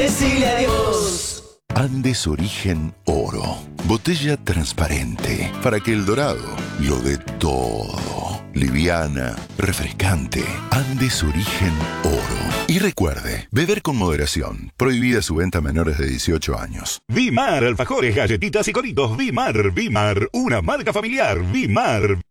Decile adiós. Andes Origen Oro. Botella transparente para que el dorado lo dé todo. Liviana, refrescante. Andes Origen Oro. Y recuerde, beber con moderación. Prohibida su venta a menores de 18 años. Vimar, alfajores, galletitas y coritos. Vimar, una marca familiar. Vimar.